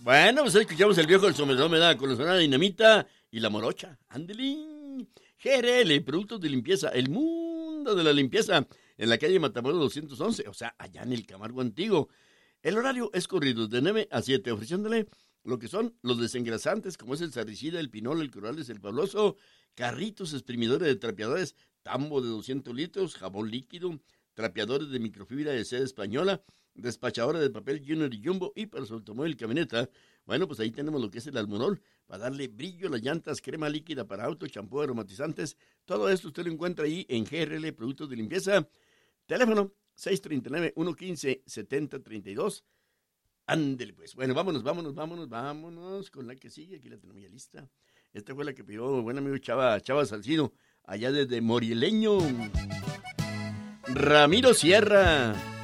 Bueno, pues escuchamos el viejo del sombrero, me da con la sonora Dinamita y la morocha. Ándele. GRL, productos de limpieza, el mundo de la limpieza, en la calle Matamoros 211, o sea, allá en el Camargo Antiguo. El horario es corrido de 9 a 7, ofreciéndole lo que son los desengrasantes, como es el sarricida, el pinol, el corales, el pabloso, carritos exprimidores de trapeadores, tambo de 200 litros, jabón líquido, trapeadores de microfibra de seda española, despachadora de papel Junior y Jumbo, y para su automóvil camioneta. Bueno, pues ahí tenemos lo que es el almorol, para darle brillo a las llantas, crema líquida para auto, champú, aromatizantes. Todo esto usted lo encuentra ahí en GRL Productos de Limpieza. Teléfono 639-115-7032. Ándele pues. Bueno, vámonos con la que sigue. Aquí la tenemos ya lista. Esta fue la que pidió buen amigo Chava Salcido, allá desde Morileño. Ramiro Sierra.